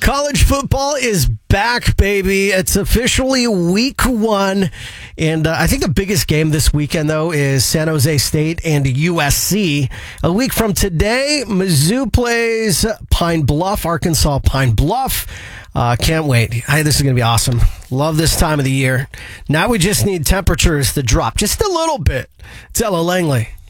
College football is back, baby. It's officially week one. And I think the biggest game this weekend, though, is San Jose State and USC. A week from today, Mizzou plays Pine Bluff, Arkansas Pine Bluff. Can't wait. Hey, this is going to be awesome. Love this time of the year. Now we just need temperatures to drop just a little bit. It's Ella Langley.